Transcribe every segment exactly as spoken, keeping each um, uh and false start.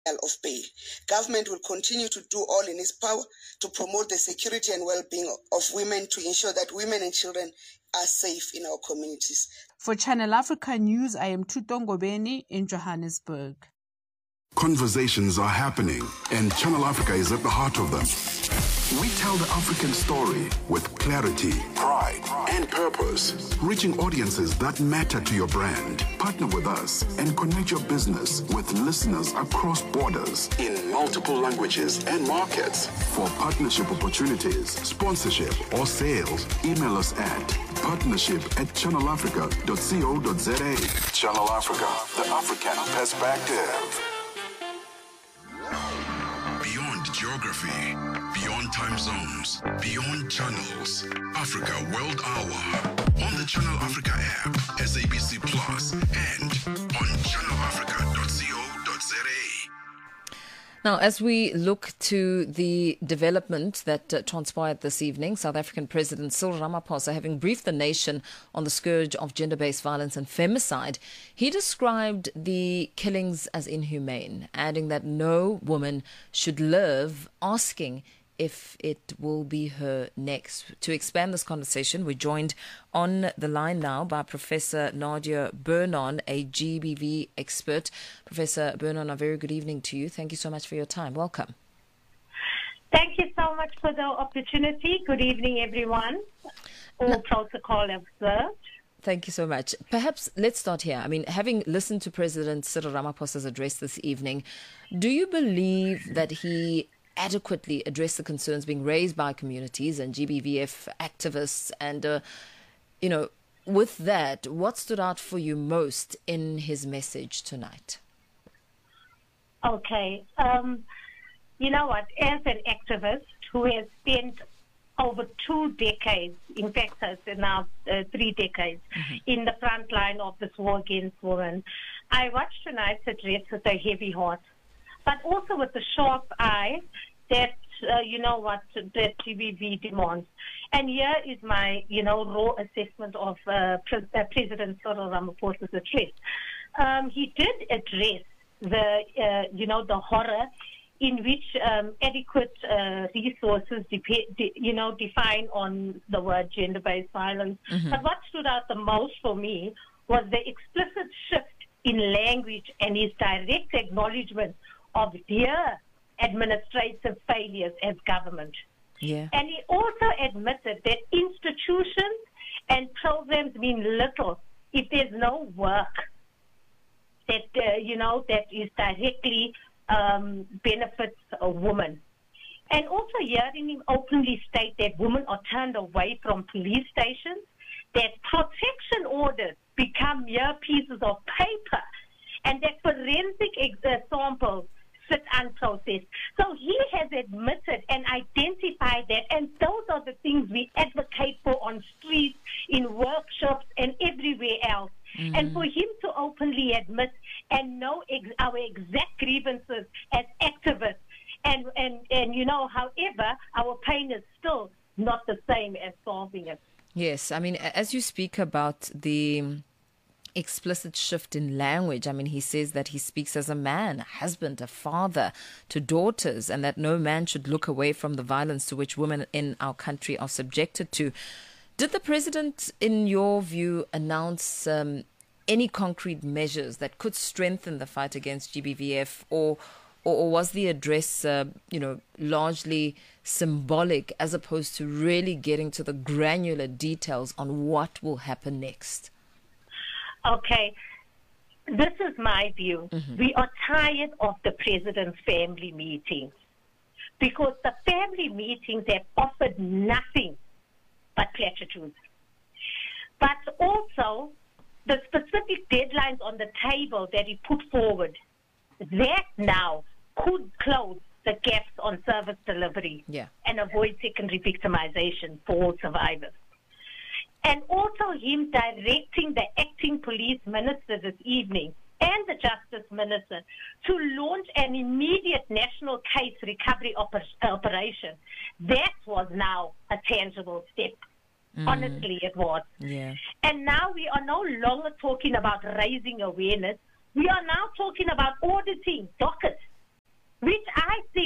of bail. Government will continue to do all in its power to promote the security and well-being of women, to ensure that women and children are safe in our communities. For Channel Africa News, I am Thuto Ngobeni in Johannesburg. Conversations are happening, and Channel Africa is at the heart of them. We tell the African story with clarity, pride, and purpose, reaching audiences that matter to your brand. Partner with us and connect your business with listeners across borders in multiple languages and markets. For partnership opportunities, sponsorship, or sales, email us at partnership at channel africa dot co dot za. Channel Africa, the African perspective. Beyond geography, beyond time zones, beyond channels. Africa World Hour on the Channel Africa app, S A B C Plus, and on channel africa dot co dot za. Now, as we look to the development that uh, transpired this evening, South African President Cyril Ramaphosa, having briefed the nation on the scourge of gender-based violence and femicide, he described the killings as inhumane, adding that no woman should live asking if it will be her next. To expand this conversation, we're joined on the line now by Professor Nadia Bernon, a G B V expert. Professor Bernon, a very good evening to you. Thank you so much for your time. Welcome. Thank you so much for the opportunity. Good evening, everyone. All no. protocol observed. Thank you so much. Perhaps let's start here. I mean, having listened to President Cyril Ramaphosa's address this evening, do you believe that he adequately address the concerns being raised by communities and G B V F activists? And, uh, you know, with that, what stood out for you most in his message tonight? Okay. Um, you know what? As an activist who has spent over two decades, in fact, it's now uh, three decades, mm-hmm. in the front line of this war against women, I watched tonight's address with a heavy heart, but also with a sharp eye that, uh, you know what, that G B V demands. And here is my, you know, raw assessment of uh, Pre- uh, President Cyril Ramaphosa's address. Um, he did address the, uh, you know, the horror in which um, adequate uh, resources, de- de- you know, define on the word gender-based violence. Mm-hmm. But what stood out the most for me was the explicit shift in language and his direct acknowledgement of their administrative failures as government. Yeah. And he also admitted that institutions and programs mean little if there's no work that, uh, you know, that is directly um, benefits a woman. And also hearing him openly state that women are turned away from police stations, that protection orders become mere pieces of paper, and that forensic ex- uh, samples sit unprocessed. So he has admitted and identified that, and those are the things we advocate for on streets, in workshops, and everywhere else. Mm-hmm. And for him to openly admit and know ex- our exact grievances as activists, and, and, and, you know, however, our pain is still not the same as solving it. Yes, I mean, as you speak about the explicit shift in language, I mean, he says that he speaks as a man, a husband, a father to daughters, and that no man should look away from the violence to which women in our country are subjected to. Did the president, in your view, announce um, any concrete measures that could strengthen the fight against G B V F, or or, or was the address, uh, you know, largely symbolic as opposed to really getting to the granular details on what will happen next? Okay, this is my view. Mm-hmm. We are tired of the president's family meetings because the family meetings have offered nothing but platitudes. But also, the specific deadlines on the table that he put forward, that now could close the gaps on service delivery yeah. and avoid secondary victimization for all survivors. And also him directing the acting police minister this evening and the justice minister to launch an immediate national case recovery oper- operation. That was now a tangible step. Mm. Honestly, it was. Yeah. And now we are no longer talking about raising awareness. We are now talking about auditing dockets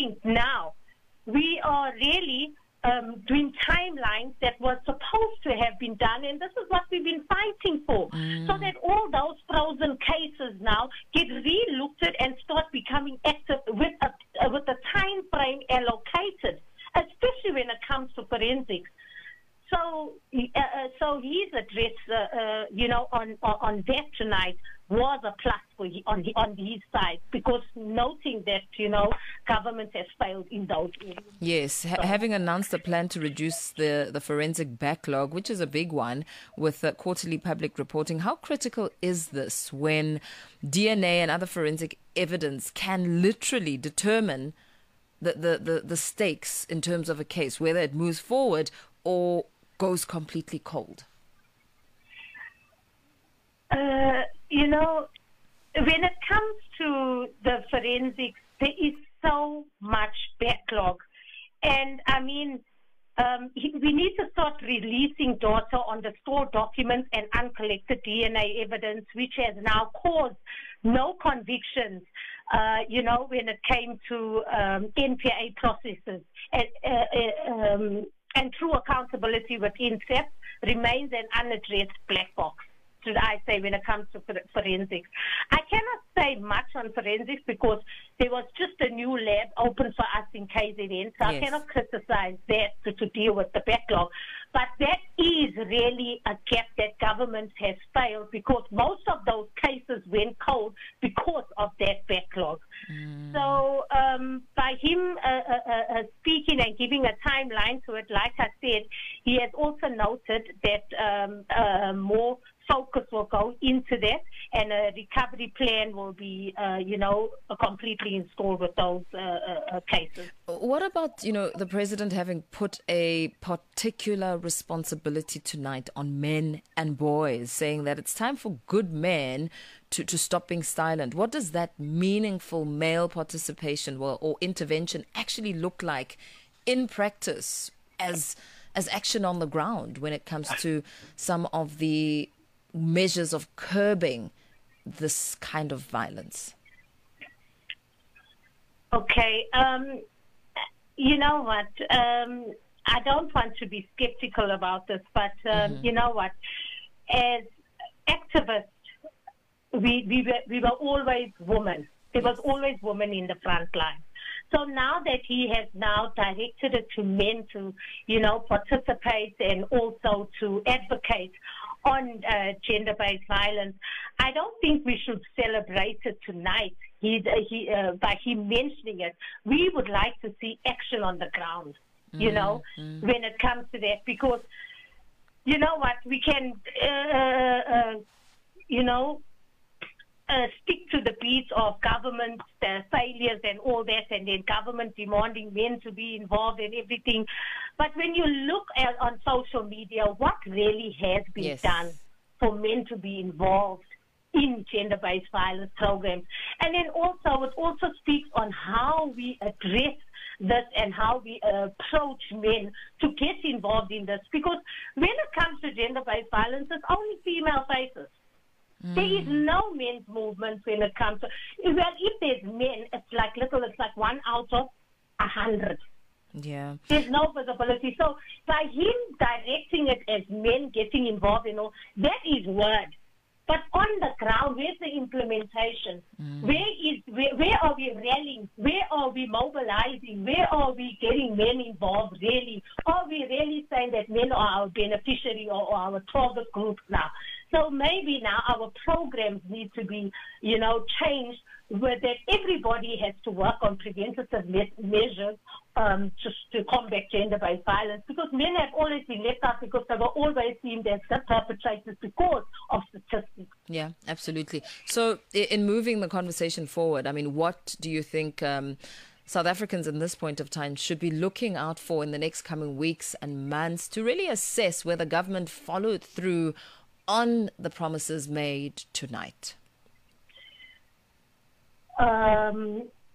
think now we are really um, doing timelines that were supposed to have been done, and this is what we've been fighting for, mm. so that all those frozen cases now get re-looked at and start becoming active with a, uh, with a time frame allocated, especially when it comes to forensics. So, uh, so his address, uh, uh, you know, on, on on that tonight was a plus for he, on on his side, because noting that, you know, government has failed in those areas. Yes, ha- having announced a plan to reduce the, the forensic backlog, which is a big one, with uh, quarterly public reporting, how critical is this when D N A and other forensic evidence can literally determine the, the, the, the stakes in terms of a case, whether it moves forward or goes completely cold? Uh, you know, when it comes to the forensics, there is so much backlog. And, I mean, um, we need to start releasing data on the stored documents and uncollected D N A evidence, which has now caused no convictions, uh, you know, when it came to um, N P A processes. And, uh, uh, um, and true accountability within S A P remains an unaddressed black box, should I say, when it comes to forensics. I cannot say much on forensics because there was just a new lab open for us in K Z N, so yes. I cannot criticize that to, to deal with the backlog. But that is really a gap that government has failed, because most of those cases went cold because of that backlog. Mm. So um, by him uh, uh, uh, speaking and giving a timeline to it, like I said, he has also noted that um, uh, more focus will go into that, and a recovery plan will be, uh, you know, completely installed with those uh, uh, cases. What about, you know, the president having put a particular responsibility tonight on men and boys, saying that it's time for good men to, to stop being silent? What does that meaningful male participation or, or intervention actually look like in practice as as action on the ground when it comes to some of the measures of curbing this kind of violence? Okay, um, you know what? Um, I don't want to be skeptical about this, but um, mm-hmm. you know what? As activists, we we were, we were always women. There was always women in the front line. So now that he has now directed it to men to, you know, participate and also to advocate on uh, gender-based violence, I don't think we should celebrate it tonight. He, he, uh, by him mentioning it, we would like to see action on the ground, you mm-hmm. know, mm-hmm. when it comes to that, because, you know what, we can, uh, uh, you know, Uh, stick to the beats of government uh, failures and all that, and then government demanding men to be involved in everything. But when you look at on social media, what really has been yes. done for men to be involved in gender-based violence programs? And then also, it also speaks on how we address this and how we uh, approach men to get involved in this. Because when it comes to gender-based violence, it's only female faces. There is no men's movement when it comes to, well, if there's men, it's like little, it's like one out of a hundred. Yeah. There's no visibility. So by him directing it as men getting involved in all, that is word. But on the ground, where's the implementation? Mm. Where is where, where are we rallying? Where are we mobilizing? Where are we getting men involved really? Are we really saying that men are our beneficiary or, or our target group now? So maybe now our programs need to be, you know, changed, where that everybody has to work on preventative me- measures um, just to combat gender-based violence, because men have always been left out because they were always deemed as the perpetrators because of statistics. Yeah, absolutely. So in moving the conversation forward, I mean, what do you think um, South Africans in this point of time should be looking out for in the next coming weeks and months to really assess whether government followed through on the promises made tonight? Um,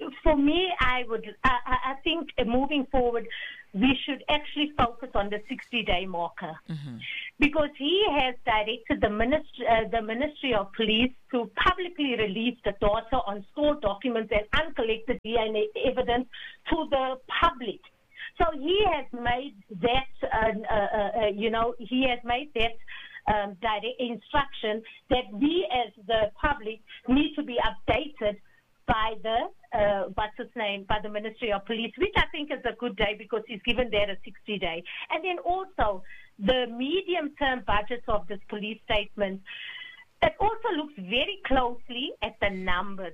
for me, I would, I, I think uh, moving forward, we should actually focus on the sixty-day marker, mm-hmm. because he has directed the ministry, uh, the Ministry of Police to publicly release the data on stored documents and uncollected D N A evidence to the public. So he has made that, uh, uh, uh, you know, he has made that um, direct instruction that we as the public need to be updated by the, uh, what's his name, by the Ministry of Police, which I think is a good day because he's given that a sixty day. And then also the medium-term budgets of this police statement, it also looks very closely at the numbers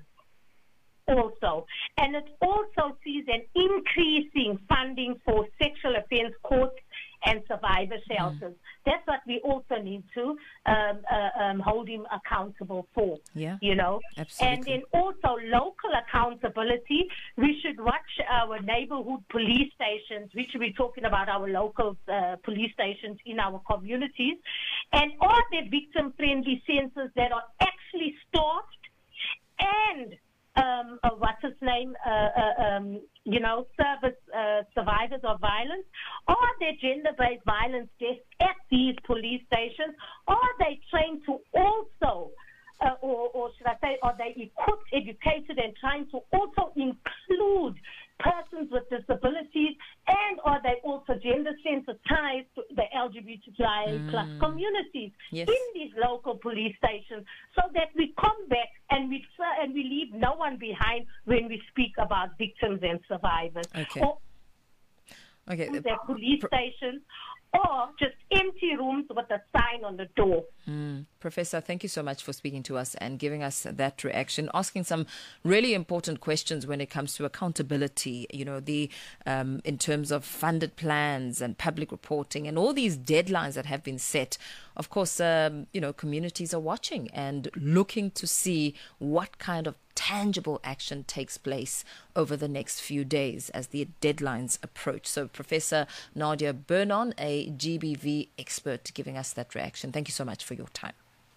also. And it also sees an increasing funding for sexual offense courts and survivor shelters. Mm. That's what we also need to um, uh, um, hold him accountable for, yeah, you know. Absolutely. And then also local accountability. We should watch our neighborhood police stations, which we're talking about our local uh, police stations in our communities. And are there victim-friendly centers that are actually staffed and Um, uh, what's his name, uh, uh, um, you know, service uh, survivors of violence? Are there gender-based violence desks at these police stations? Are they trained to also, uh, or, or should I say, are they equipped, educated, and trying to also include persons with disabilities, and are they also gender sensitized to the L G B T Q I A plus mm. communities yes. in these local police stations, so that we come back and we and we leave no one behind when we speak about victims and survivors. Okay. Or okay. their police Pro- stations, or just empty rooms with a sign on the door. Mm. Professor, thank you so much for speaking to us and giving us that reaction, asking some really important questions when it comes to accountability, you know, the um, in terms of funded plans and public reporting and all these deadlines that have been set. Of course, um, you know, communities are watching and looking to see what kind of tangible action takes place over the next few days as the deadlines approach. So Professor Nadia Bernon, a G B V expert, giving us that reaction. Thank you so much for your time.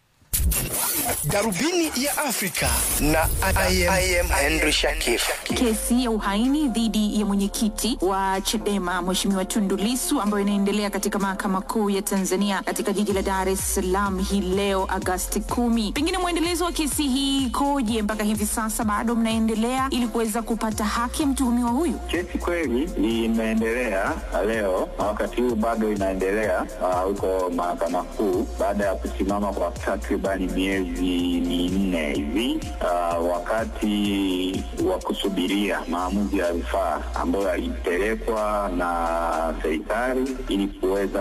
Darubini ya Afrika na I am, I am Henry Shakif. Kesi ya uhaini dhidi ya mwenyekiti wa Chadema Mheshimiwa Tundu Lissu ambayo inaendelea katika mahakama kuu ya Tanzania katika jiji la Dar es Salaam hii leo Agosti kumi. Pengine mwendelezo wa kesi hii koje mpaka hivi sasa, bado mnaendelea ili kuweza kupata haki ya mtuhumiwa huyu? Kesi kweli imeendelea leo na wakati huu bado inaendelea huko uh, mahakama kuu baada ya kusimama kwa takriban miezi minne hivi uh, wakati wa kusubiria maamuzi ya rufaa ambayo yalipelekwa na serikali ili kuweza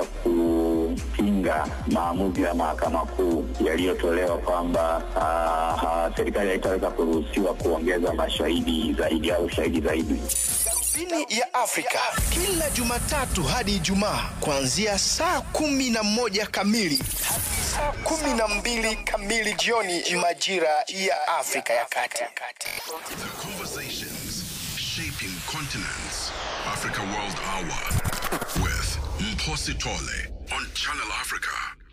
kupinga maamuzi ya mahakama kuu yaliyotolewa kwamba uh, uh, serikali haitaweza kuruhusiwa kuongeza mashahidi zaidi au shahidi zaidi. Darubini ya Afrika kila Jumatatu hadi Ijumaa kuanzia saa kumi na moja kamili hadi saa kumi na mbili kamili jioni majira ya Afrika ya Kati. The conversations shaping continents. Africa World Hour with Mphosi Tole on Channel Africa.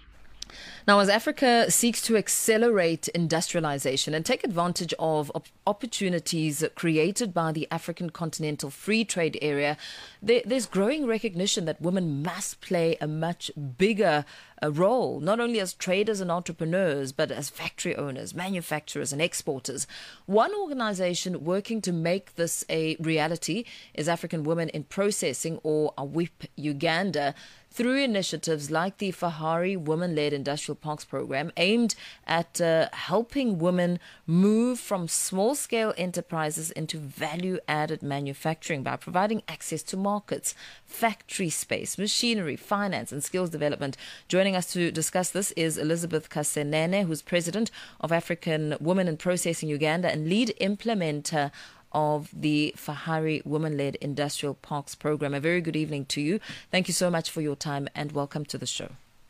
Now, as Africa seeks to accelerate industrialization and take advantage of op- opportunities created by the African Continental Free Trade Area, there, there's growing recognition that women must play a much bigger uh, role, not only as traders and entrepreneurs, but as factory owners, manufacturers and exporters. One organization working to make this a reality is African Women in Processing, or A W I P Uganda, through initiatives like the Fahari Women-Led Industrial Parks Program, aimed at uh, helping women move from small-scale enterprises into value-added manufacturing by providing access to markets, factory space, machinery, finance, and skills development. Joining us to discuss this is Elizabeth Kasenene, who's president of African Women in Processing Uganda and lead implementer of the Fahari Women-Led Industrial Parks Program. A very good evening to you. Thank you so much for your time and welcome to the show.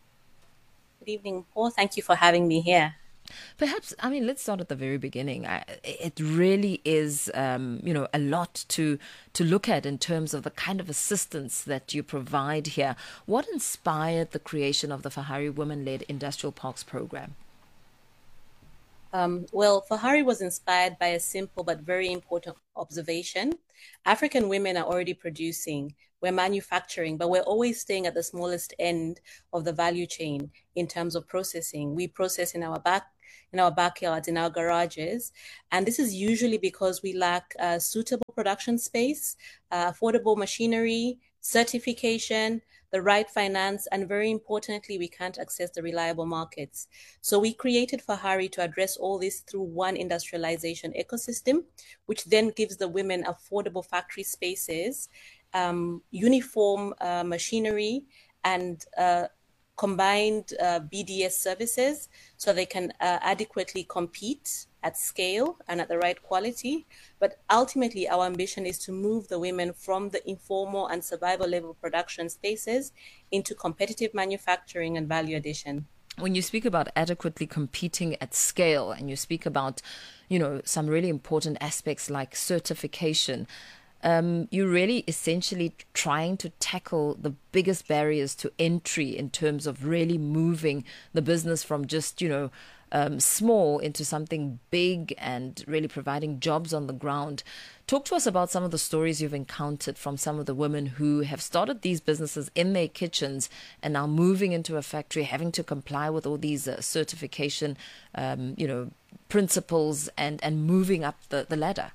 Good evening, Paul. Thank you for having me here. Perhaps, I mean, let's start at the very beginning. I, it really is, um, you know, a lot to to look at in terms of the kind of assistance that you provide here. What inspired the creation of the Fahari Women-Led Industrial Parks Program? Um, well, Fahari was inspired by a simple but very important observation. African women are already producing, we're manufacturing, but we're always staying at the smallest end of the value chain in terms of processing. We process in our back, in our backyards, in our garages, and this is usually because we lack uh, suitable production space, uh, affordable machinery, certification, the right finance, and very importantly, we can't access the reliable markets. So we created Fahari to address all this through one industrialization ecosystem, which then gives the women affordable factory spaces, um, uniform uh, machinery, and uh, combined uh, B D S services so they can uh, adequately compete at scale and at the right quality. But ultimately, our ambition is to move the women from the informal and survival level production spaces into competitive manufacturing and value addition. When you speak about adequately competing at scale, and you speak about, you know, some really important aspects like certification, Um, you're really essentially trying to tackle the biggest barriers to entry in terms of really moving the business from just, you know, um, small into something big and really providing jobs on the ground. Talk to us about some of the stories you've encountered from some of the women who have started these businesses in their kitchens and now moving into a factory, having to comply with all these uh, certification, um, you know, principles and, and moving up the, the ladder.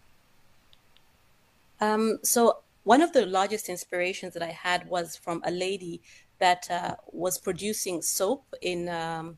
Um, so one of the largest inspirations that I had was from a lady that uh, was producing soap in um,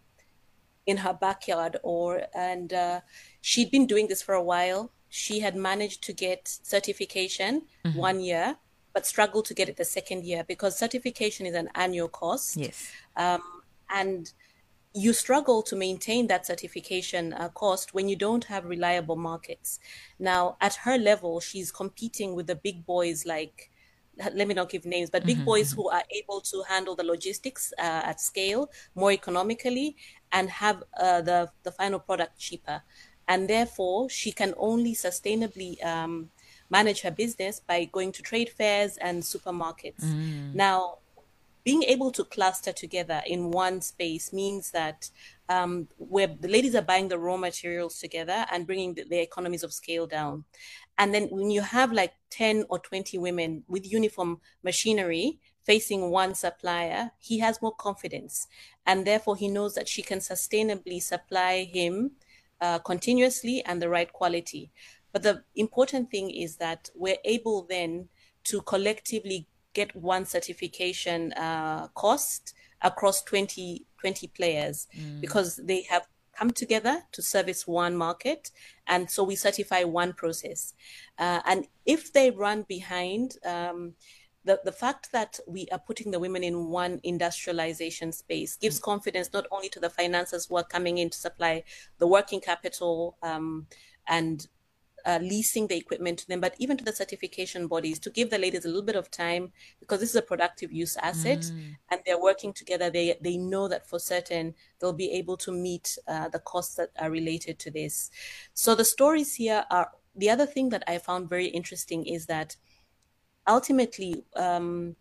in her backyard, or and uh, she'd been doing this for a while. She had managed to get certification mm-hmm. one year, but struggled to get it the second year because certification is an annual cost. Yes, um, and you struggle to maintain that certification uh, cost when you don't have reliable markets. Now, at her level, she's competing with the big boys like, let me not give names, but big mm-hmm. boys who are able to handle the logistics uh, at scale more economically and have uh, the, the final product cheaper. And therefore, she can only sustainably um, manage her business by going to trade fairs and supermarkets. Mm. Now, being able to cluster together in one space means that um, where the ladies are buying the raw materials together and bringing the, the economies of scale down. And then when you have like ten or twenty women with uniform machinery facing one supplier, he has more confidence. And therefore, he knows that she can sustainably supply him uh, continuously and the right quality. But the important thing is that we're able then to collectively get one certification uh, cost across twenty, twenty players mm. because they have come together to service one market. And so we certify one process. Uh, and if they run behind, um, the, the fact that we are putting the women in one industrialization space gives mm. confidence not only to the financiers who are coming in to supply the working capital um, and Uh, leasing the equipment to them, but even to the certification bodies to give the ladies a little bit of time because this is a productive use asset mm. and they're working together. They they know that for certain they'll be able to meet uh, the costs that are related to this. So the stories here are, the other thing that I found very interesting is that ultimately um,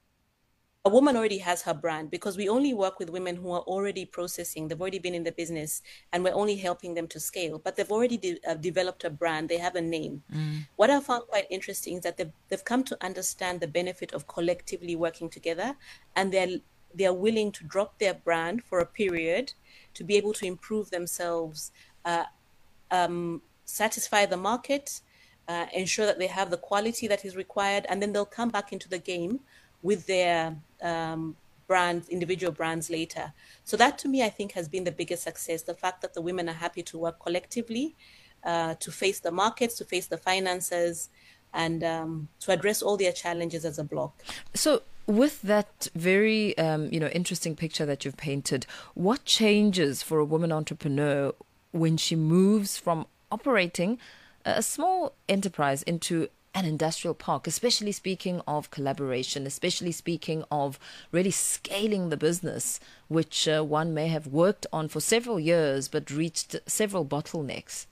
a woman already has her brand because we only work with women who are already processing. They've already been in the business and we're only helping them to scale, but they've already de- uh, developed a brand. They have a name. Mm. What I found quite interesting is that they've, they've come to understand the benefit of collectively working together, and they're, they're willing to drop their brand for a period to be able to improve themselves, uh, um, satisfy the market, uh, ensure that they have the quality that is required, and then they'll come back into the game with their um, brands, individual brands later. So that to me, I think has been the biggest success, the fact that the women are happy to work collectively, uh, to face the markets, to face the finances, and um, to address all their challenges as a block. So with that very, um, you know, interesting picture that you've painted, what changes for a woman entrepreneur when she moves from operating a small enterprise into an industrial park, especially speaking of collaboration, especially speaking of really scaling the business, which uh, one may have worked on for several years but reached several bottlenecks?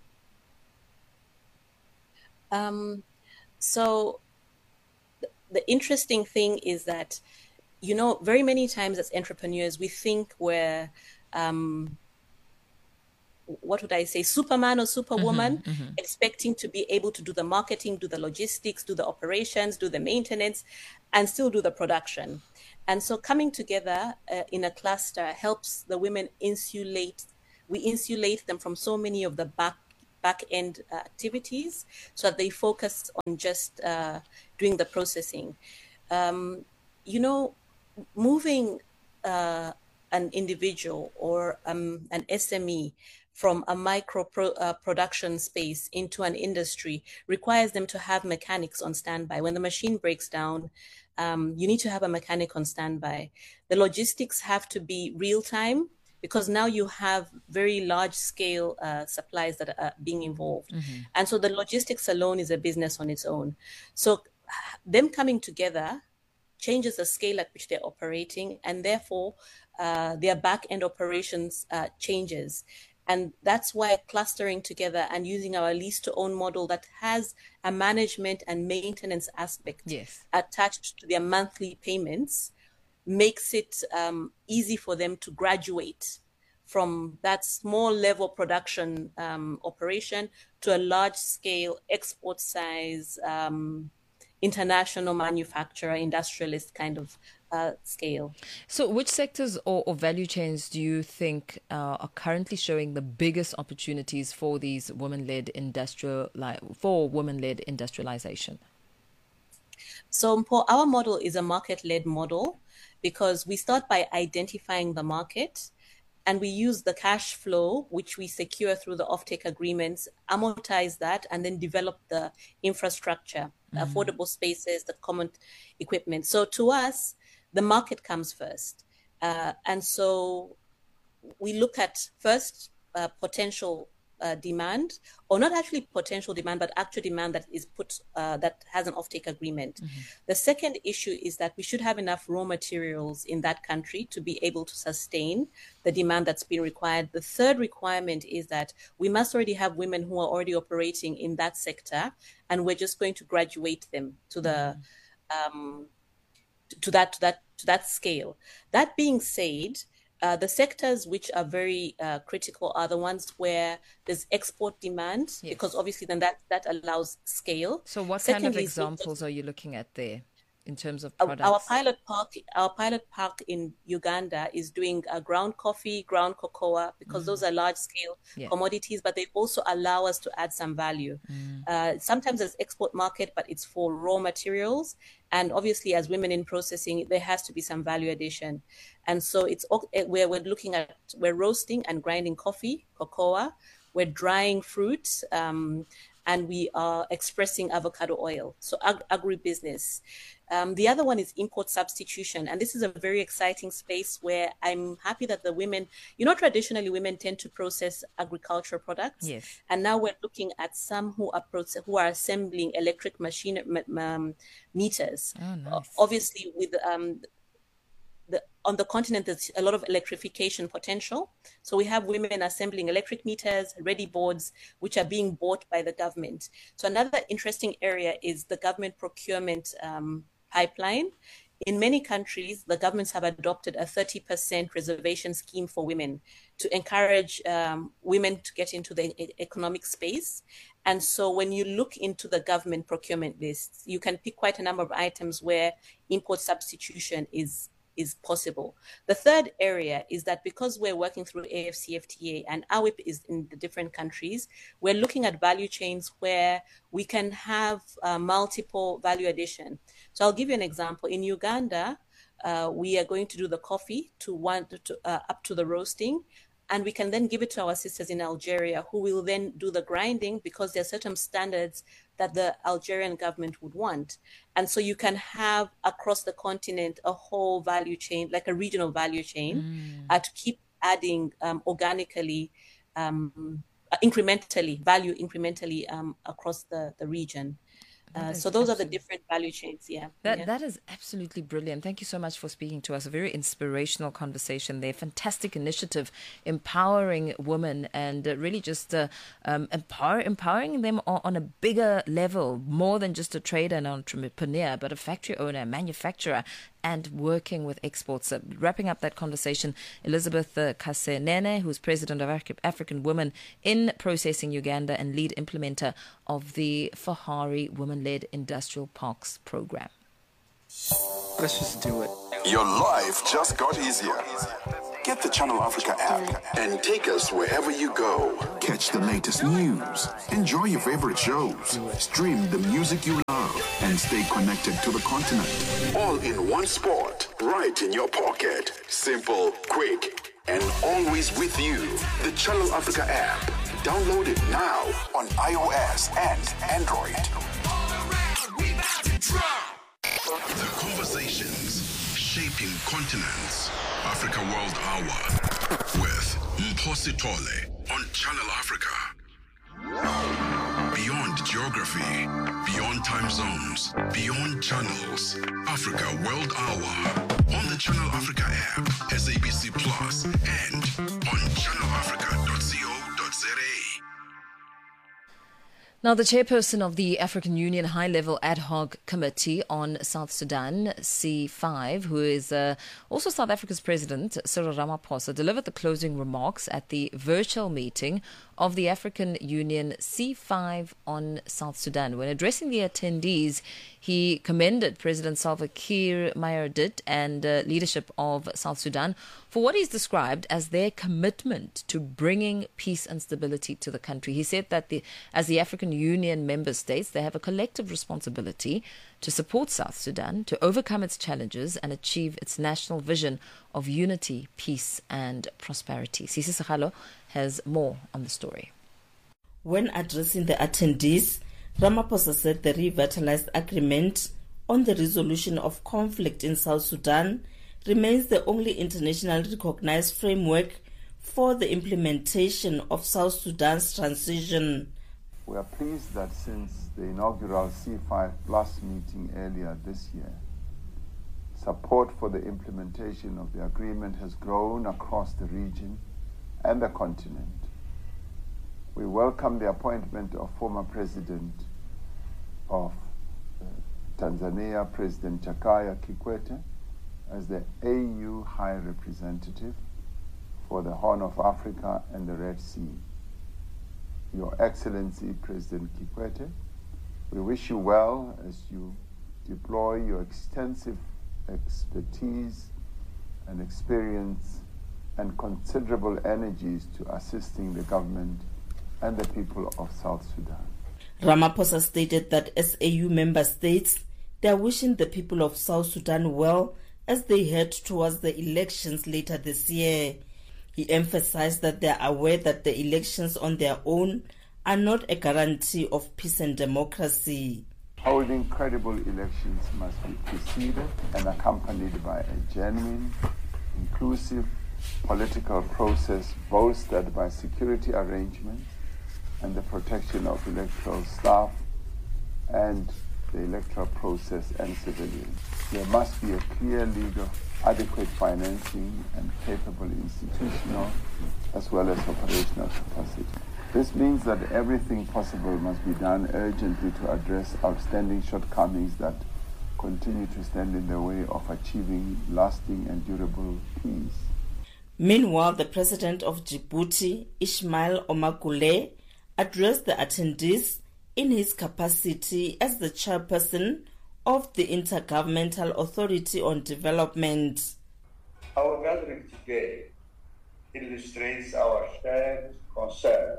Um, so th- the interesting thing is that, you know, very many times as entrepreneurs, we think we're um, what would I say, Superman or Superwoman, Mm-hmm, mm-hmm. expecting to be able to do the marketing, do the logistics, do the operations, do the maintenance, and still do the production. And so coming together uh, in a cluster helps the women insulate, we insulate them from so many of the back back end uh, activities so that they focus on just uh, doing the processing. Um, you know, moving uh, an individual or um, an S M E from a micro pro, uh, production space into an industry requires them to have mechanics on standby. When the machine breaks down, um, you need to have a mechanic on standby. The logistics have to be real time because now you have very large scale uh, supplies that are being involved. Mm-hmm. And so the logistics alone is a business on its own. So them coming together changes the scale at which they're operating, and therefore uh, their back-end operations uh, changes. And that's why clustering together and using our lease-to-own model that has a management and maintenance aspect yes. attached to their monthly payments makes it um, easy for them to graduate from that small level production um, operation to a large-scale export size um international manufacturer, industrialist kind of uh, scale. So which sectors or, or value chains do you think uh, are currently showing the biggest opportunities for these women-led industrial, for women-led industrialization? So Mpo, our model is a market-led model because we start by identifying the market, and we use the cash flow, which we secure through the offtake agreements, amortize that, and then develop the infrastructure, mm-hmm. affordable spaces, the common equipment. So to us, the market comes first. Uh, and so we look at first uh, potential uh, demand, or not actually potential demand, but actual demand that is put, uh, that has an offtake agreement. Mm-hmm. The second issue is that we should have enough raw materials in that country to be able to sustain the demand that's been required. The third requirement is that we must already have women who are already operating in that sector, and we're just going to graduate them to the mm-hmm. um, to, to that to that to that scale. That being said, Uh, the sectors which are very uh, critical are the ones where there's export demand, yes. because obviously then that, that allows scale. So what Secondly, kind of examples are you looking at there in terms of products? Our pilot park, our pilot park in Uganda is doing uh, ground coffee, ground cocoa, because mm. those are large scale yeah. commodities, but they also allow us to add some value. Mm. Uh, sometimes there's export market, but it's for raw materials. And obviously, as women in processing, there has to be some value addition. And so it's where we're looking at, we're roasting and grinding coffee, cocoa, we're drying fruit, um, and we are expressing avocado oil. So ag- agribusiness. Um, the other one is import substitution. And this is a very exciting space where I'm happy that the women, you know, traditionally women tend to process agricultural products. Yes. And now we're looking at some who are proce- who are assembling electric machine um, meters. Oh, nice. Obviously, with um, the, on the continent, there's a lot of electrification potential. So we have women assembling electric meters, ready boards, which are being bought by the government. So another interesting area is the government procurement um, pipeline. In many countries, the governments have adopted a thirty percent reservation scheme for women to encourage um, women to get into the economic space. And so when you look into the government procurement lists, you can pick quite a number of items where import substitution is is possible. The third area is that because we're working through A F C F T A and A W I P is in the different countries, we're looking at value chains where we can have uh, multiple value addition. So I'll give you an example. In Uganda, uh, we are going to do the coffee to one to, uh, up to the roasting, and we can then give it to our sisters in Algeria, who will then do the grinding because there are certain standards that the Algerian government would want. And so you can have across the continent a whole value chain, like a regional value chain, mm. uh, to keep adding um, organically, um, incrementally, value incrementally um, across the, the region. Uh, so those are the different value chains, yeah. That yeah. That is absolutely brilliant. Thank you so much for speaking to us. A very inspirational conversation there. Fantastic initiative, empowering women and uh, really just uh, um, empower, empowering them on, on a bigger level, more than just a trader and entrepreneur, but a factory owner, a manufacturer, and working with exports. Uh, wrapping up that conversation, Elizabeth uh, Kasenene, who's president of Af- African Women in Processing Uganda and lead implementer of the Fahari Women-Led Industrial Parks program. Let's just do it. Your life just got easier. Get the Channel Africa app and take us wherever you go. Catch the latest news, enjoy your favorite shows, stream the music you love, and stay connected to the continent. All in one spot, right in your pocket. Simple, quick, and always with you. The Channel Africa app. Download it now on iOS and Android. The conversations shaping continents. Africa World Hour with Mposi Tole on Channel Africa. Beyond geography, beyond time zones, beyond channels. Africa World Hour on the Channel Africa app, S A B C Plus, and on channel africa dot co dot za. Now, the chairperson of the African Union High-Level Ad Hoc Committee on South Sudan, C five, who is uh, also South Africa's president, Cyril Ramaphosa, delivered the closing remarks at the virtual meeting of the African Union C five on South Sudan. When addressing the attendees, he commended President Salva Kiir Mayardit and uh, leadership of South Sudan for what he's described as their commitment to bringing peace and stability to the country. He said that the, as the African Union member states, they have a collective responsibility to support South Sudan, to overcome its challenges and achieve its national vision of unity, peace and prosperity. Sisi Sakalo has more on the story. When addressing the attendees, Ramaphosa said the revitalized agreement on the resolution of conflict in South Sudan remains the only internationally recognized framework for the implementation of South Sudan's transition. We are pleased that since the inaugural C five plus meeting earlier this year, support for the implementation of the agreement has grown across the region and the continent. We welcome the appointment of former President of uh, Tanzania, President Jakaya Kikwete, as the A U High Representative for the Horn of Africa and the Red Sea. Your Excellency, President Kikwete, we wish you well as you deploy your extensive expertise and experience and considerable energies to assisting the government and the people of South Sudan. Ramaphosa stated that as A U member states, they are wishing the people of South Sudan well as they head towards the elections later this year. He emphasized that they are aware that the elections on their own are not a guarantee of peace and democracy. Holding credible elections must be preceded and accompanied by a genuine, inclusive political process bolstered by security arrangements and the protection of electoral staff and the electoral process and civilians. There must be a clear legal, adequate financing and capable institutional as well as operational capacity. This means that everything possible must be done urgently to address outstanding shortcomings that continue to stand in the way of achieving lasting and durable peace. Meanwhile, the president of Djibouti, Ismail Omar Guelleh, addressed the attendees in his capacity as the chairperson of the Intergovernmental Authority on Development. Our gathering today illustrates our shared concern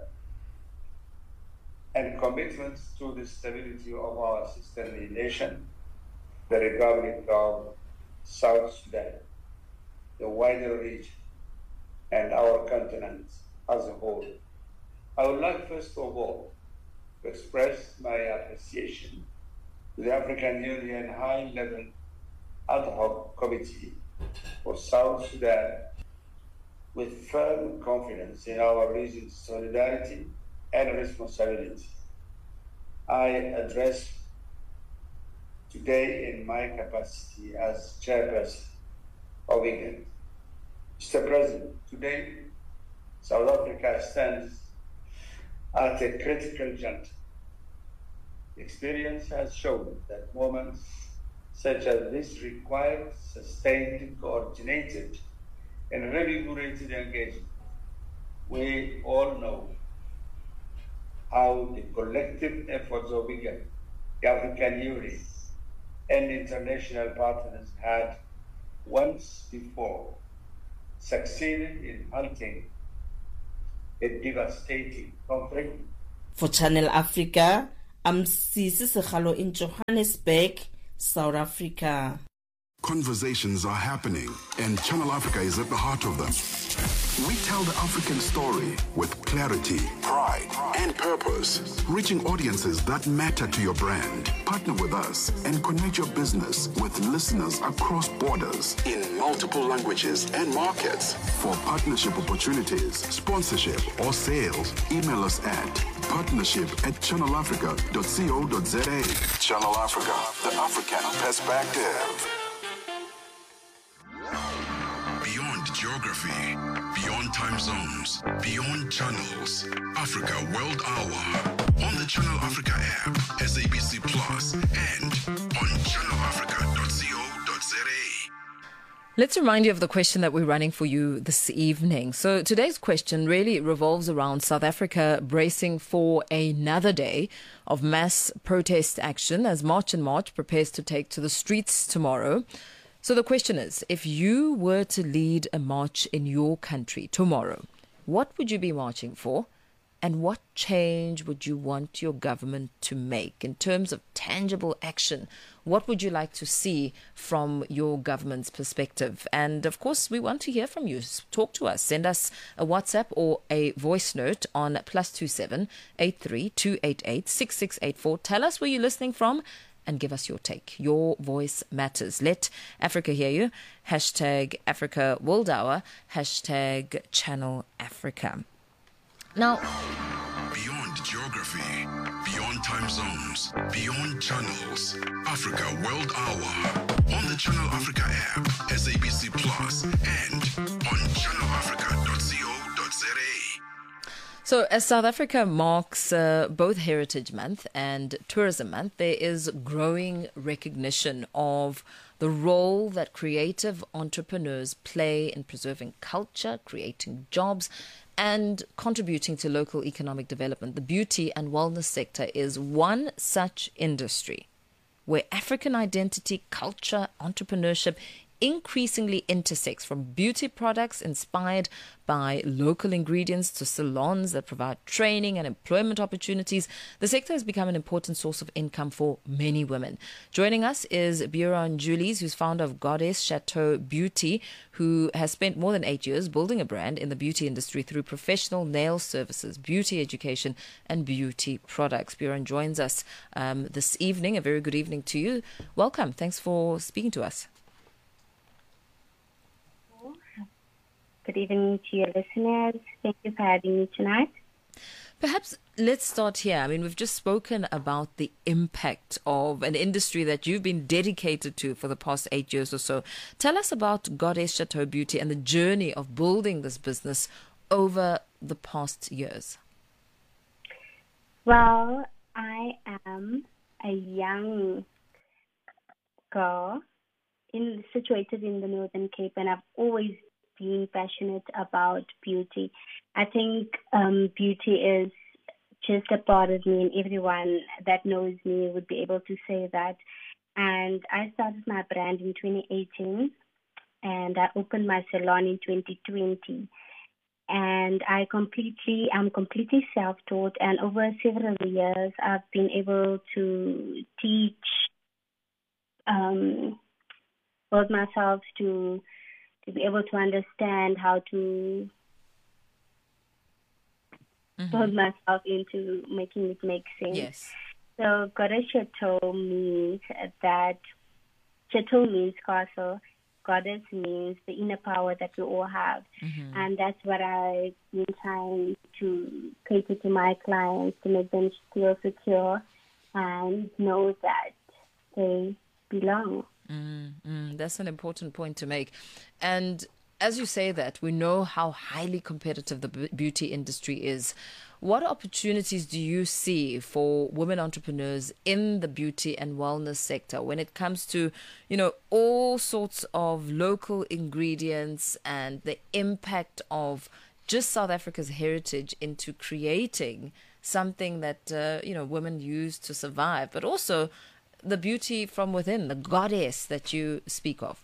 and commitment to the stability of our sisterly nation, the Republic of South Sudan, the wider region, and our continent as a whole. I would like first of all to express my appreciation to the African Union High-Level Ad Hoc Committee for South Sudan with firm confidence in our region's solidarity and responsibility. I address today in my capacity as chairperson of IGAD. Mister President, today South Africa stands at a critical juncture. Experience has shown that moments such as this requires sustained, coordinated, and reinvigorated engagement. We all know how the collective efforts of IGAD, the African Union, and international partners had once before succeeded in halting a devastating conflict. For Channel Africa, I'm Sisi Sekhalo in Johannesburg, South Africa. Conversations are happening, and Channel Africa is at the heart of them. We tell the African story with clarity, pride, and purpose, reaching audiences that matter to your brand. Partner with us and connect your business with listeners across borders in multiple languages and markets. For partnership opportunities, sponsorship, or sales, email us at partnership at channel africa dot co dot za. Channel Africa, the African perspective. Beyond geography, beyond time zones, beyond channels, Africa World Hour on the Channel Africa app, S A B C Plus, and on channel africa dot co dot za. Let's remind you of the question that we're running for you this evening. So today's question really revolves around South Africa bracing for another day of mass protest action as March and March prepares to take to the streets tomorrow. So the question is, if you were to lead a march in your country tomorrow, what would you be marching for? And what change would you want your government to make in terms of tangible action? What would you like to see from your government's perspective? And of course, we want to hear from you. Talk to us. Send us a WhatsApp or a voice note on plus two seven eight three two eight eight six six eight four. Tell us where you're listening from and give us your take. Your voice matters. Let Africa hear you. Hashtag Africa World Hour. Hashtag Channel Africa. Now, beyond geography, beyond time zones, beyond channels, Africa World Hour on the Channel Africa app, S A B C Plus, and on channel africa dot co dot za. So as South Africa marks uh, both Heritage Month and Tourism Month, there is growing recognition of the role that creative entrepreneurs play in preserving culture, creating jobs, and contributing to local economic development. The beauty and wellness sector is one such industry where African identity, culture, entrepreneurship increasingly intersects, from beauty products inspired by local ingredients to salons that provide training and employment opportunities. The sector has become an important source of income for many women. Joining us is Buran Julies, who's founder of Goddess Chateau Beauty, who has spent more than eight years building a brand in the beauty industry through professional nail services, beauty education, and beauty products. Buran joins us um, this evening. A very good evening to you. Welcome. Thanks for speaking to us. Good evening to your listeners. Thank you for having me tonight. Perhaps let's start here. I mean, we've just spoken about the impact of an industry that you've been dedicated to for the past eight years or so. Tell us about Goddess Chateau Beauty and the journey of building this business over the past years. Well, I am a young girl in, situated in the Northern Cape, and I've always being passionate about beauty. I think um, beauty is just a part of me, and everyone that knows me would be able to say that. And I started my brand in twenty eighteen, and I opened my salon in twenty twenty. And I completely, I'm completely self-taught, and over several years, I've been able to teach, um, build myself to to be able to understand how to mm-hmm. build myself into making it make sense. Yes. So Goddess Chateau means that, Chateau means castle, Goddess means the inner power that we all have. Mm-hmm. And that's what I've been trying to cater to my clients, to make them feel secure and know that they belong. Mm, mm, that's an important point to make. And as you say that, we know how highly competitive the beauty industry is. What opportunities do you see for women entrepreneurs in the beauty and wellness sector when it comes to, you know, all sorts of local ingredients and the impact of just South Africa's heritage into creating something that, uh, you know, women use to survive, but also the beauty from within, the goddess that you speak of?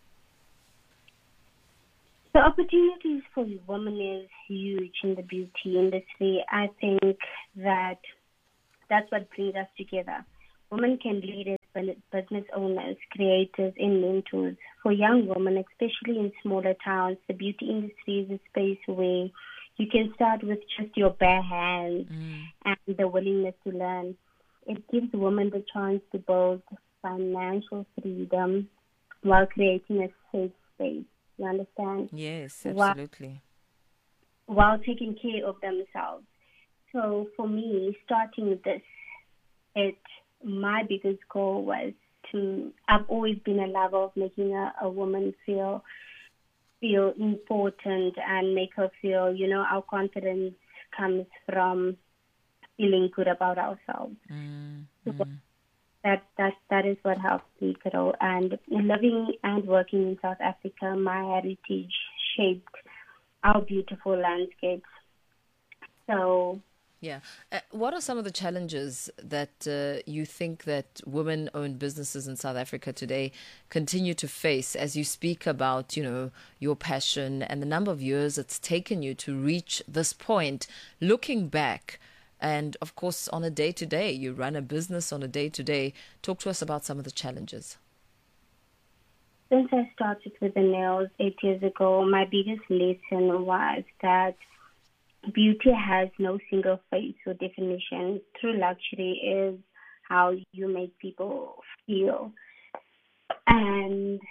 The opportunities for women is huge in the beauty industry. I think that that's what brings us together. Women can lead as business owners, creators, and mentors. For young women, especially in smaller towns, the beauty industry is a space where you can start with just your bare hands mm. and the willingness to learn. It gives women the chance to build financial freedom while creating a safe space. You understand? Yes, absolutely. While, while taking care of themselves. So for me, starting this, it my biggest goal was to. I've always been a lover of making a, a woman feel feel important and make her feel, you know, our confidence comes from feeling good about ourselves. Mm, so mm. That that that is what helps me grow. And living and working in South Africa, my heritage shaped our beautiful landscapes. So, yeah. Uh, what are some of the challenges that uh, you think that women-owned businesses in South Africa today continue to face as you speak about, you know, your passion and the number of years it's taken you to reach this point, looking back? And, of course, on a day-to-day, you run a business on a day-to-day. Talk to us about some of the challenges. Since I started with the nails eight years ago, my biggest lesson was that beauty has no single face or definition. True luxury is how you make people feel. And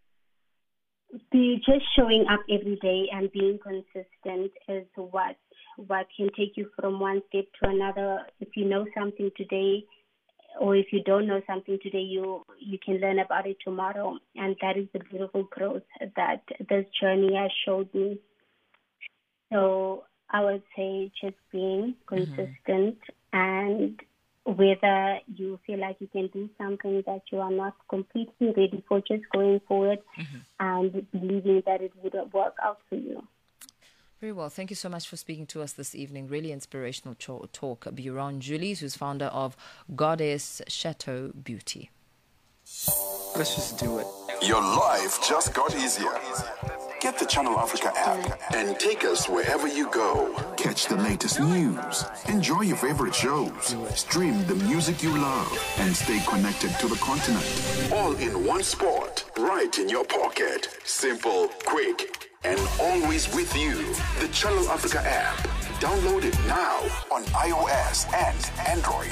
be just showing up every day and being consistent is what what can take you from one step to another. If you know something today, or if you don't know something today, you you can learn about it tomorrow. And that is the beautiful growth that this journey has showed me. So I would say just being consistent, mm-hmm. and whether you feel like you can do something that you are not completely ready for, just going forward mm-hmm. and believing that it would work out for you. Very well. Thank you so much for speaking to us this evening. Really inspirational cho- talk. Buron Julies, who's founder of Goddess Chateau Beauty. Let's just do it. Your life just got easier. Get the Channel Africa app and take us wherever you go. Catch the latest news, enjoy your favorite shows, stream the music you love, and stay connected to the continent. All in one spot, right in your pocket. Simple, quick, and always with you. The Channel Africa app. Download it now on iOS and Android.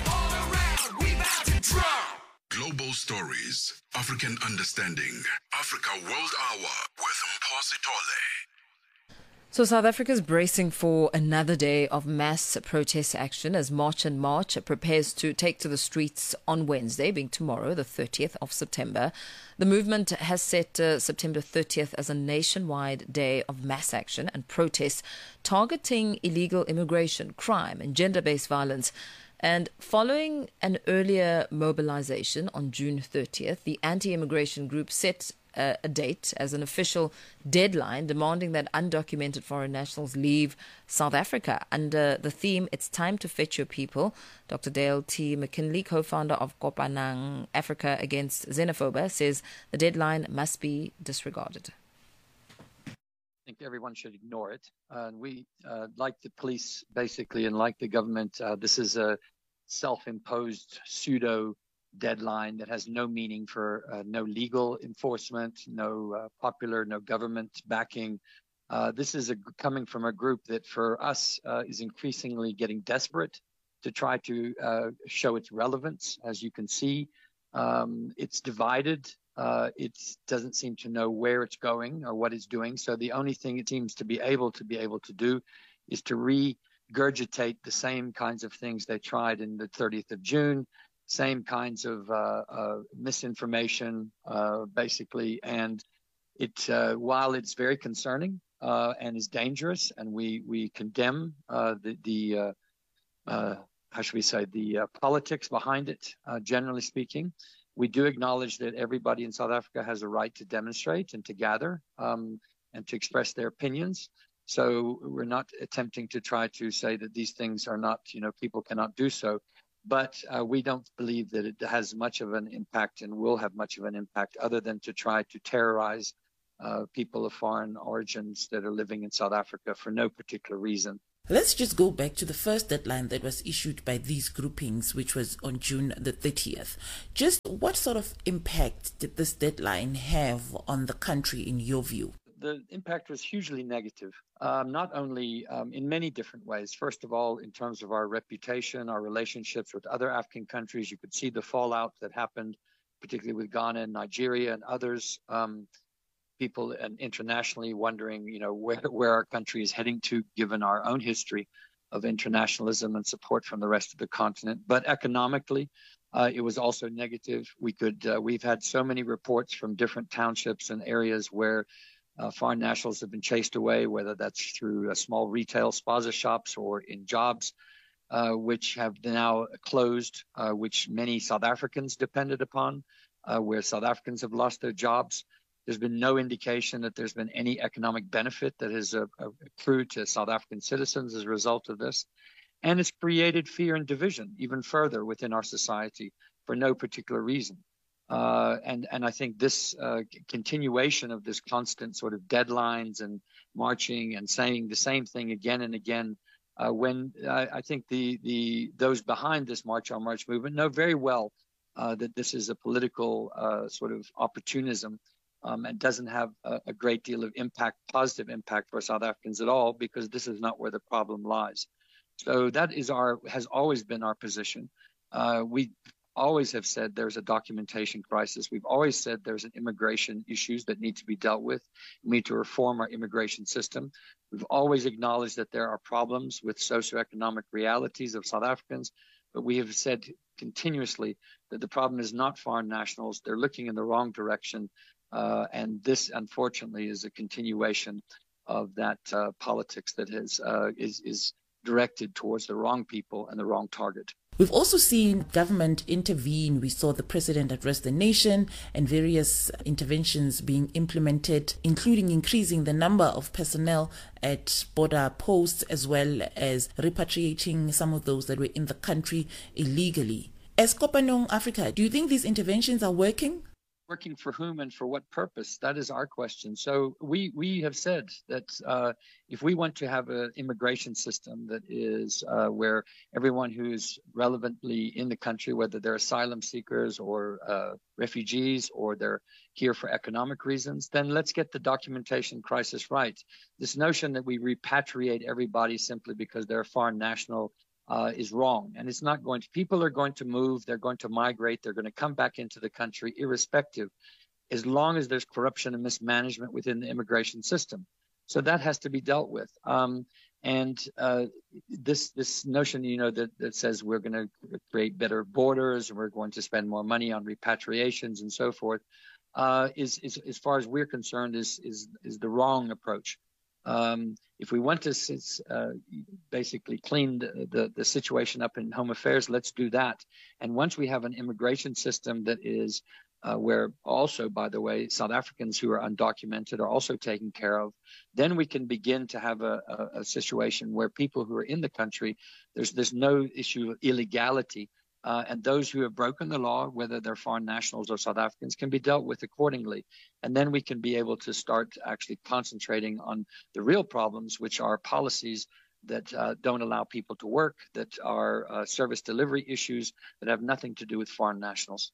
Global Stories, African Understanding, Africa World Hour with Mposi Tole. So South Africa is bracing for another day of mass protest action as March and March prepares to take to the streets on Wednesday, being tomorrow, the thirtieth of September. The movement has set uh, September thirtieth as a nationwide day of mass action and protests targeting illegal immigration, crime and gender-based violence. And following an earlier mobilization on June thirtieth, the anti-immigration group set uh, a date as an official deadline demanding that undocumented foreign nationals leave South Africa. Under the theme, It's Time to Fetch Your People, Doctor Dale T. McKinley, co-founder of Kopanang Africa Against Xenophobia, says the deadline must be disregarded. I think everyone should ignore it. Uh, we, uh, like the police, basically, and like the government, uh, this is a self-imposed pseudo deadline that has no meaning for uh, no legal enforcement, no uh, popular, no government backing. Uh, this is a, coming from a group that, for us, uh, is increasingly getting desperate to try to uh, show its relevance. As you can see, um, it's divided. Uh, it doesn't seem to know where it's going or what it's doing. So the only thing it seems to be able to be able to do is to regurgitate the same kinds of things they tried in the thirtieth of June, same kinds of uh, uh, misinformation, uh, basically. And it, uh, while it's very concerning, uh, and is dangerous, and we we condemn uh, the the uh, uh, how should we say the uh, politics behind it. Uh, generally speaking, we do acknowledge that everybody in South Africa has a right to demonstrate and to gather um, and to express their opinions. So we're not attempting to try to say that these things are not, you know, people cannot do so. But uh, we don't believe that it has much of an impact and will have much of an impact other than to try to terrorize uh, people of foreign origins that are living in South Africa for no particular reason. Let's just go back to the first deadline that was issued by these groupings, which was on June the thirtieth. Just what sort of impact did this deadline have on the country in your view? The impact was hugely negative, um, not only um, in many different ways. First of all, in terms of our reputation, our relationships with other African countries. You could see the fallout that happened, particularly with Ghana and Nigeria and others. Um, people and internationally wondering, you know, where, where our country is heading to, given our own history of internationalism and support from the rest of the continent. But economically, uh, it was also negative. We could, uh, we've had so many reports from different townships and areas where Uh, foreign nationals have been chased away, whether that's through uh, small retail spaza shops or in jobs, uh, which have now closed, uh, which many South Africans depended upon, uh, where South Africans have lost their jobs. There's been no indication that there's been any economic benefit that has uh, accrued to South African citizens as a result of this. And it's created fear and division even further within our society for no particular reason. Uh, and, and I think this uh, continuation of this constant sort of deadlines and marching and saying the same thing again and again, uh, when I, I think the, the those behind this March on March movement know very well uh, that this is a political uh, sort of opportunism um, and doesn't have a, a great deal of impact, positive impact for South Africans at all, because this is not where the problem lies. So that is our has always been our position. Uh, we always have said there's a documentation crisis. We've always said there's an immigration issues that need to be dealt with. We need to reform our immigration system. We've always acknowledged that there are problems with socioeconomic realities of South Africans, but we have said continuously that the problem is not foreign nationals. They're looking in the wrong direction. Uh, and this, unfortunately, is a continuation of that uh, politics that has, uh, is, is directed towards the wrong people and the wrong target. We've also seen government intervene. We saw the president address the nation and various interventions being implemented, including increasing the number of personnel at border posts, as well as repatriating some of those that were in the country illegally. As Kopanong Africa, do you think these interventions are working? Working for whom and for what purpose? That is our question. So we, we have said that uh, if we want to have an immigration system that is uh, where everyone who is relevantly in the country, whether they're asylum seekers or uh, refugees or they're here for economic reasons, then let's get the documentation crisis right. This notion that we repatriate everybody simply because they're a foreign national Uh, is wrong. And it's not going to, people are going to move, they're going to migrate, they're going to come back into the country irrespective, as long as there's corruption and mismanagement within the immigration system. So that has to be dealt with. Um, and uh, this this notion, you know, that, that says we're going to create better borders and we're going to spend more money on repatriations and so forth, uh, is, is, as far as we're concerned, is, is, is the wrong approach. Um, if we want to uh, basically clean the, the, the situation up in home affairs, let's do that. And once we have an immigration system that is uh, where also, by the way, South Africans who are undocumented are also taken care of, then we can begin to have a, a, a situation where people who are in the country, there's, there's no issue of illegality. Uh, and those who have broken the law, whether they're foreign nationals or South Africans, can be dealt with accordingly. And then we can be able to start actually concentrating on the real problems, which are policies that uh, don't allow people to work, that are uh, service delivery issues that have nothing to do with foreign nationals.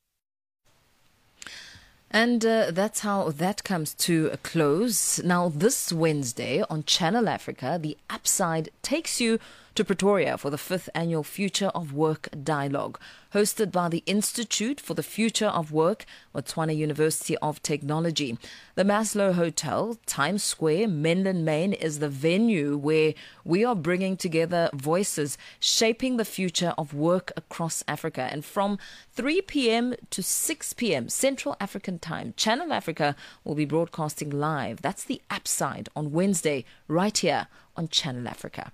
And uh, that's how that comes to a close. Now, this Wednesday on Channel Africa, The Upside takes you to Pretoria for the fifth annual Future of Work Dialogue. Hosted by the Institute for the Future of Work, Botswana University of Technology. The Maslow Hotel, Times Square, Menlyn Main is the venue where we are bringing together voices shaping the future of work across Africa. And from three p.m. to six p.m. Central African Time, Channel Africa will be broadcasting live. That's the Upside on Wednesday, right here on Channel Africa.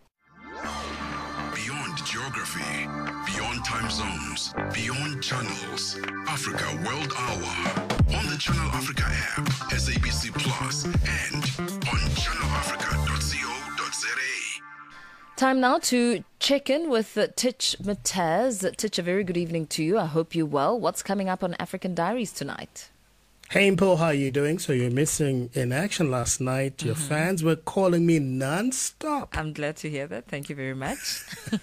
Beyond geography, beyond time zones, beyond channels. Africa World Hour on the Channel Africa app, S A B C Plus, and on channel africa dot co dot za. Time now to check in with uh, Titch Mataz. Titch, a very good evening to you. I hope you're well. What's coming up on African Diaries tonight? Hey, Mpo, how are you doing? So you're missing in action last night. Your mm-hmm. fans were calling me non-stop. I'm glad to hear that. Thank you very much.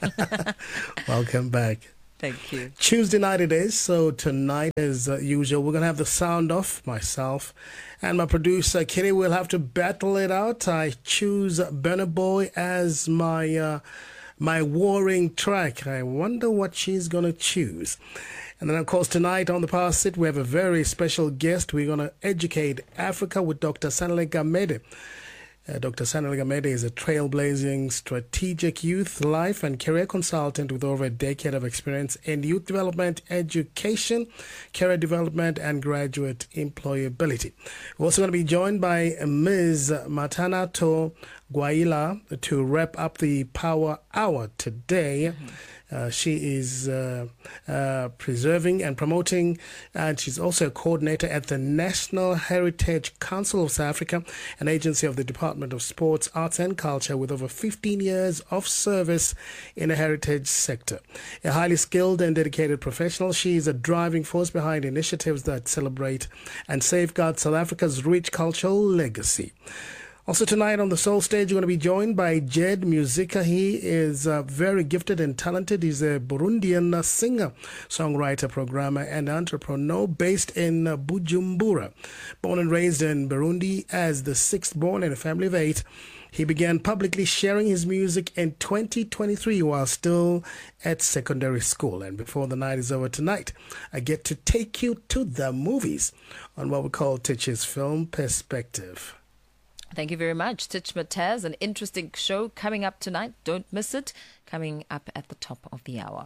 Welcome back. Thank you. Tuesday night it is. So tonight, as uh, usual, we're going to have the sound off. Myself and my producer, Kitty, will have to battle it out. I choose Burna Boy as my, uh, my warring track. I wonder what she's going to choose. And then, of course, tonight on the Power Sit, we have a very special guest. We're going to educate Africa with Doctor Sanele Gamede. Uh, Doctor Sanele Gamede is a trailblazing strategic youth life and career consultant with over a decade of experience in youth development, education, career development, and graduate employability. We're also going to be joined by Miz Matanato Guaila to wrap up the Power Hour today. Mm-hmm. Uh, she is uh, uh, preserving and promoting, and she's also a coordinator at the National Heritage Council of South Africa, an agency of the Department of Sports, Arts and Culture with over fifteen years of service in the heritage sector. A highly skilled and dedicated professional, she is a driving force behind initiatives that celebrate and safeguard South Africa's rich cultural legacy. Also tonight on the Soul Stage, you're going to be joined by Jed Musica. He is uh, very gifted and talented. He's a Burundian singer, songwriter, programmer, and entrepreneur based in uh, Bujumbura. Born and raised in Burundi as the sixth born in a family of eight, he began publicly sharing his music in twenty twenty-three while still at secondary school. And before the night is over tonight, I get to take you to the movies on what we call Titch's Film Perspective. Thank you very much, Titch Mataz. An interesting show coming up tonight. Don't miss it. Coming up at the top of the hour.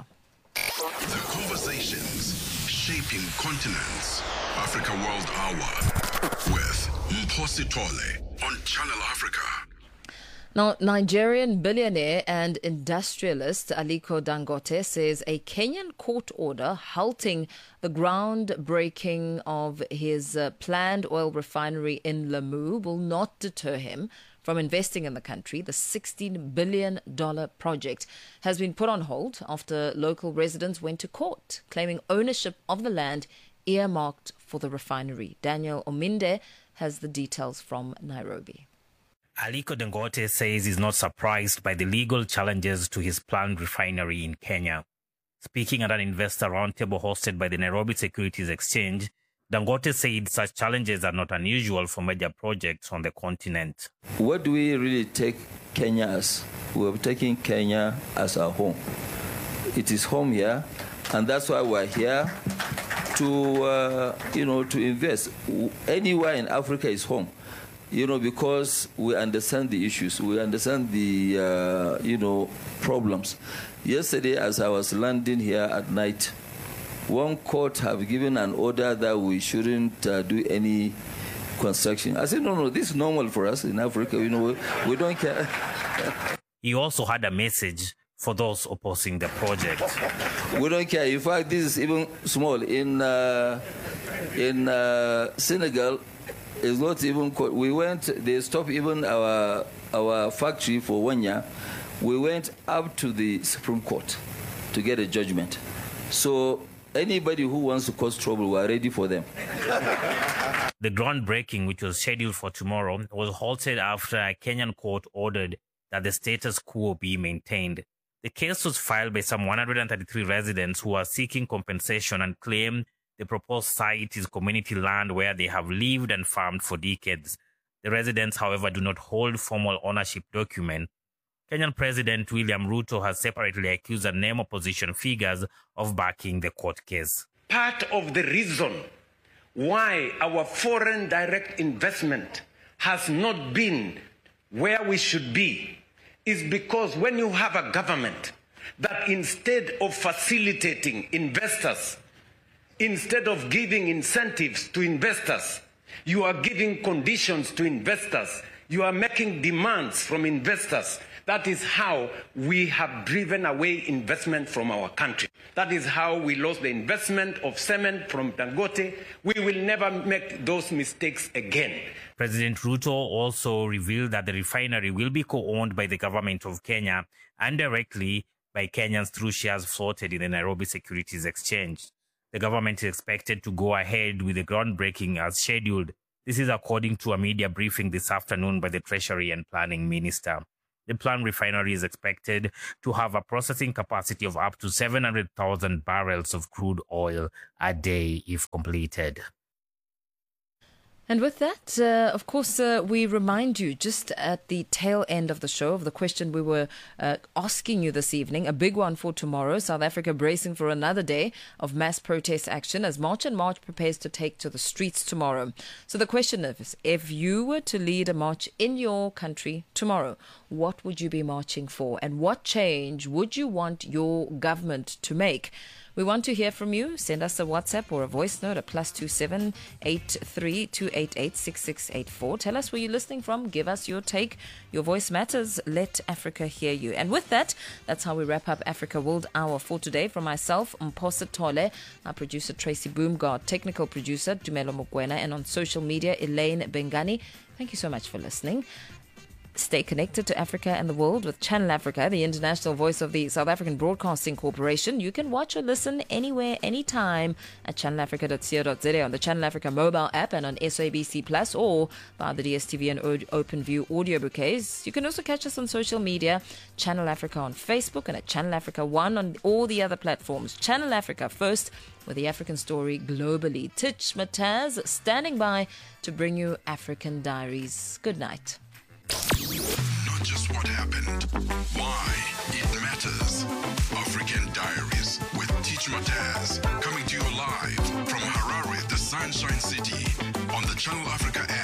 The conversations shaping continents. Africa World Hour with Mphosi Tole on Channel Africa. Now, Nigerian billionaire and industrialist Aliko Dangote says a Kenyan court order halting the groundbreaking of his uh, planned oil refinery in Lamu will not deter him from investing in the country. The sixteen billion dollars project has been put on hold after local residents went to court, claiming ownership of the land earmarked for the refinery. Daniel Ominde has the details from Nairobi. Aliko Dangote says he's not surprised by the legal challenges to his planned refinery in Kenya. Speaking at an investor roundtable hosted by the Nairobi Securities Exchange, Dangote said such challenges are not unusual for major projects on the continent. What do we really take Kenya as? We're taking Kenya as our home. It is home here, and that's why we're here to, uh, you know, to invest. Anywhere in Africa is home. You know, because we understand the issues, we understand the, uh, you know, problems. Yesterday, as I was landing here at night, one court have given an order that we shouldn't uh, do any construction. I said, no, no, this is normal for us in Africa. You know, we, we don't care. He also had a message for those opposing the project. We don't care. In fact, this is even small. In, uh, in uh, Senegal, it's not even, we went, they stopped even our our factory for one year. We went up to the Supreme Court to get a judgment. So anybody who wants to cause trouble, we are ready for them. The groundbreaking, which was scheduled for tomorrow, was halted after a Kenyan court ordered that the status quo be maintained. The case was filed by some one hundred thirty-three residents who are seeking compensation and claim the proposed site is community land where they have lived and farmed for decades. The residents, however, do not hold formal ownership document Kenyan President William Ruto has separately accused the name opposition figures of backing the court case. Part of the reason why our foreign direct investment has not been where we should be is because when you have a government that instead of facilitating investors, instead of giving incentives to investors, you are giving conditions to investors, you are making demands from investors. That is how we have driven away investment from our country. That is how we lost the investment of cement from Dangote. We will never make those mistakes again. President Ruto also revealed that the refinery will be co-owned by the government of Kenya and directly by Kenyans through shares floated in the Nairobi Securities Exchange. The government is expected to go ahead with the groundbreaking as scheduled. This is according to a media briefing this afternoon by the Treasury and Planning Minister. The planned refinery is expected to have a processing capacity of up to seven hundred thousand barrels of crude oil a day if completed. And with that, uh, of course, uh, we remind you just at the tail end of the show of the question we were uh, asking you this evening, a big one for tomorrow. South Africa bracing for another day of mass protest action as March and March prepares to take to the streets tomorrow. So the question is, if you were to lead a march in your country tomorrow, what would you be marching for? And what change would you want your government to make? We want to hear from you. Send us a WhatsApp or a voice note at plus two seven eight three two eight eight six six eight four. Tell us where you're listening from. Give us your take. Your voice matters. Let Africa hear you. And with that, that's how we wrap up Africa World Hour for today. From myself, Mphosa Tole, our producer Tracy Boomgard, technical producer Dumelo Mokwena, and on social media, Elaine Bengani. Thank you so much for listening. Stay connected to Africa and the world with Channel Africa, the international voice of the South African Broadcasting Corporation. You can watch or listen anywhere, anytime at channel africa dot co dot za on the Channel Africa mobile app and on S A B C Plus or via the D S T V and OpenView audio bouquets. You can also catch us on social media, Channel Africa on Facebook and at Channel Africa One on all the other platforms. Channel Africa first, with the African story globally. Titch Mataz standing by to bring you African Diaries. Good night. Not just what happened, why it matters. African Diaries with Teach Mataz, coming to you live from Harare, the Sunshine City, on the Channel Africa app.